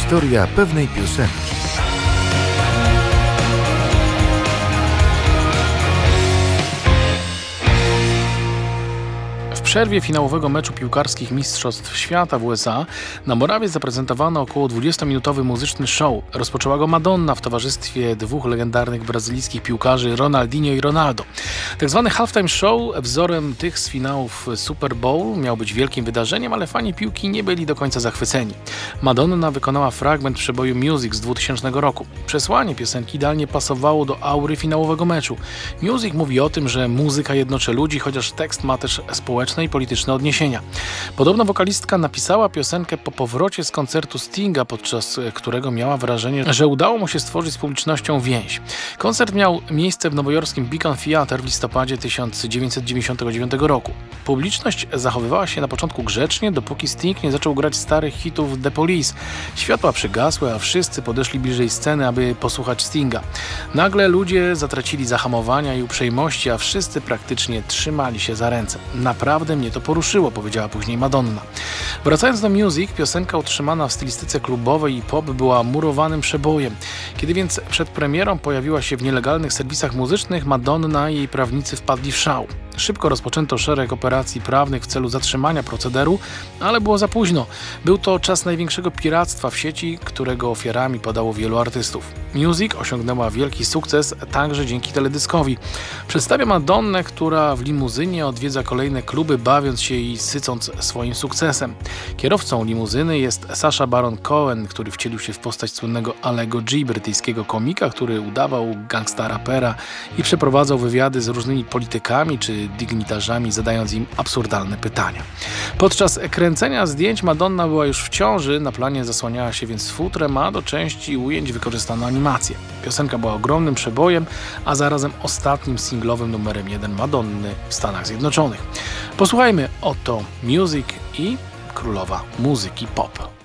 Historia pewnej piosenki. W przerwie finałowego meczu piłkarskich Mistrzostw Świata w USA na Morawie zaprezentowano około 20-minutowy muzyczny show. Rozpoczęła go Madonna w towarzystwie dwóch legendarnych brazylijskich piłkarzy Ronaldinho i Ronaldo. Tak zwany halftime show, wzorem tych z finałów Super Bowl, miał być wielkim wydarzeniem, ale fani piłki nie byli do końca zachwyceni. Madonna wykonała fragment przeboju Music z 2000 roku. Przesłanie piosenki idealnie pasowało do aury finałowego meczu. Music mówi o tym, że muzyka jednoczy ludzi, chociaż tekst ma też społeczne i polityczne odniesienia. Podobno wokalistka napisała piosenkę po powrocie z koncertu Stinga, podczas którego miała wrażenie, że udało mu się stworzyć z publicznością więź. Koncert miał miejsce w nowojorskim Beacon Theatre w listopadzie 1999 roku. Publiczność zachowywała się na początku grzecznie, dopóki Sting nie zaczął grać starych hitów The Police. Światła przygasły, a wszyscy podeszli bliżej sceny, aby posłuchać Stinga. Nagle ludzie zatracili zahamowania i uprzejmości, a wszyscy praktycznie trzymali się za ręce. Naprawdę mnie to poruszyło, powiedziała później Madonna. Wracając do Music, piosenka utrzymana w stylistyce klubowej i pop była murowanym przebojem. Kiedy więc przed premierą pojawiła się w nielegalnych serwisach muzycznych, Madonna i jej prawnicy wpadli w szał. Szybko rozpoczęto szereg operacji prawnych w celu zatrzymania procederu, ale było za późno. Był to czas największego piractwa w sieci, którego ofiarami padało wielu artystów. Music osiągnęła wielki sukces także dzięki teledyskowi. Przedstawia Madonnę, która w limuzynie odwiedza kolejne kluby, bawiąc się i sycąc swoim sukcesem. Kierowcą limuzyny jest Sacha Baron Cohen, który wcielił się w postać słynnego Alego G, brytyjskiego komika, który udawał gangsta rapera i przeprowadzał wywiady z różnymi politykami czy dygnitarzami, zadając im absurdalne pytania. Podczas kręcenia zdjęć Madonna była już w ciąży, na planie zasłaniała się więc futrem, a do części ujęć wykorzystano animację. Piosenka była ogromnym przebojem, a zarazem ostatnim singlowym numerem 1 Madonny w Stanach Zjednoczonych. Posłuchajmy oto Music i królowa muzyki pop.